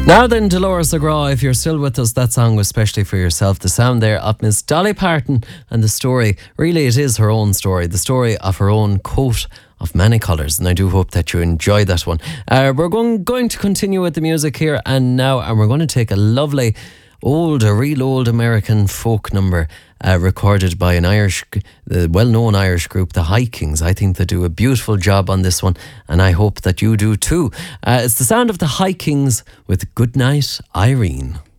Now then, Dolores McGraw, if you're still with us, that song was specially for yourself. The sound there of Miss Dolly Parton, and the story, really it is her own story, the story of her own coat of many colours, and I do hope that you enjoy that one. We're going to continue with the music here and now, and we're going to take a lovely a real old American folk number recorded by the well-known Irish group, the High Kings. I think they do a beautiful job on this one, and I hope that you do too. It's the sound of the High Kings with Goodnight, Irene.